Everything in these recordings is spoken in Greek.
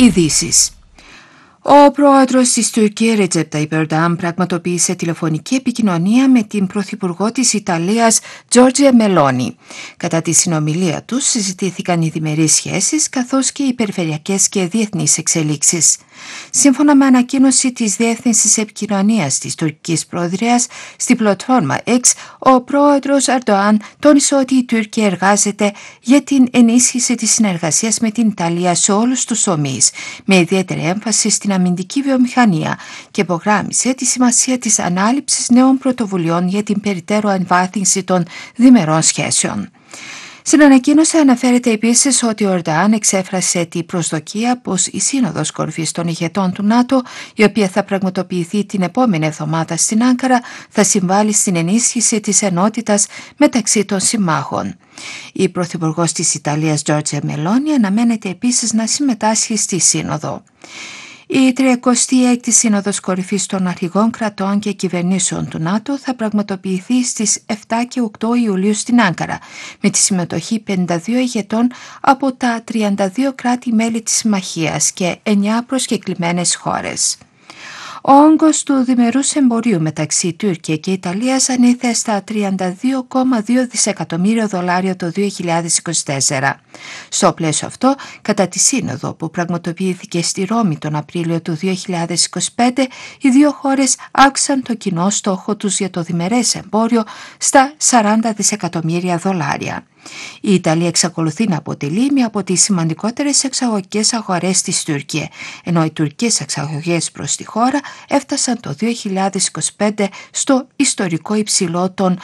Ειδήσεις. Ο πρόεδρος της Τουρκίας, Ρετζέπ Ταϊπ Ερντογάν, πραγματοποίησε τηλεφωνική επικοινωνία με την πρωθυπουργό της Ιταλίας, Τζόρτζια Μελόνι. Κατά τη συνομιλία τους συζητήθηκαν οι διμερείς σχέσεις καθώς και οι περιφερειακές και διεθνείς εξελίξεις. Σύμφωνα με ανακοίνωση της Διεύθυνσης Επικοινωνίας της Τουρκικής Προεδρίας στη πλατφόρμα X, ο πρόεδρος Ερντογάν τόνισε ότι η Τουρκία εργάζεται για την ενίσχυση της συνεργασίας με την Ιταλία σε όλους τους τομείς, με ιδιαίτερη έμφαση στην αμυντική βιομηχανία, και υπογράμμισε τη σημασία της ανάληψης νέων πρωτοβουλειών για την περαιτέρω εμβάθυνση των διμερών σχέσεων. Στην ανακοίνωση αναφέρεται επίσης ότι ο Ερντογάν εξέφρασε τη προσδοκία πως η Σύνοδος Κορυφής των Ηγετών του ΝΑΤΟ, η οποία θα πραγματοποιηθεί την επόμενη εβδομάδα στην Άγκαρα, θα συμβάλλει στην ενίσχυση της ενότητας μεταξύ των συμμάχων. Η πρωθυπουργός της Ιταλίας, Τζόρτζια Μελόνι, αναμένεται επίσης να συμμετάσχει στη Σύνοδο. Η 36η Σύνοδος Κορυφής των Αρχηγών Κρατών και Κυβερνήσεων του ΝΑΤΟ θα πραγματοποιηθεί στις 7 και 8 Ιουλίου στην Άγκαρα, με τη συμμετοχή 52 ηγετών από τα 32 κράτη-μέλη της συμμαχίας και 9 προσκεκλημένες χώρες. Ο όγκος του διμερούς εμπορίου μεταξύ Τουρκία και Ιταλίας ανήλθε στα $32,2 δισεκατομμύρια το 2024. Στο πλαίσιο αυτό, κατά τη σύνοδο που πραγματοποιήθηκε στη Ρώμη τον Απρίλιο του 2025, οι δύο χώρες αύξησαν το κοινό στόχο τους για το διμερές εμπόριο στα $40 δισεκατομμύρια. Η Ιταλία εξακολουθεί να αποτελεί μία από τις σημαντικότερες εξαγωγικές αγορές της Τουρκία, ενώ οι τουρκικές εξαγωγές προς τη χώρα έφτασαν το 2025 στο ιστορικό υψηλό των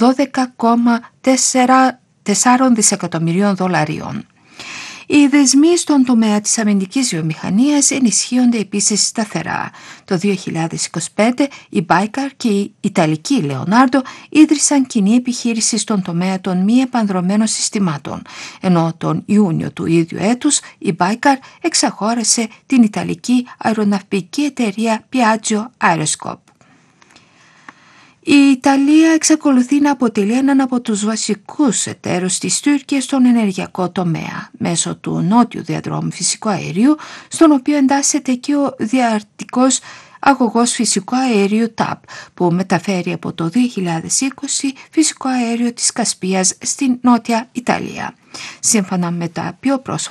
$12,4 δισεκατομμυρίων. Οι δεσμοί στον τομέα της αμυντικής βιομηχανίας ενισχύονται επίσης σταθερά. Το 2025 η Baykar και η Ιταλική Leonardo ίδρυσαν κοινή επιχείρηση στον τομέα των μη επανδρωμένων συστημάτων, ενώ τον Ιούνιο του ίδιου έτους η Baykar εξαγόρασε την Ιταλική αεροναυπηγική εταιρεία Piaggio Aeroscope. Η Ιταλία εξακολουθεί να αποτελεί έναν από τους βασικούς εταίρους της Τουρκίας στον ενεργειακό τομέα, μέσω του νότιου διαδρόμου φυσικού αερίου, στον οποίο εντάσσεται και ο διαρκτικός αγωγός φυσικού αερίου TAP, που μεταφέρει από το 2020 φυσικό αέριο της Κασπίας στην νότια Ιταλία. Σύμφωνα με τα πιο πρόσφατα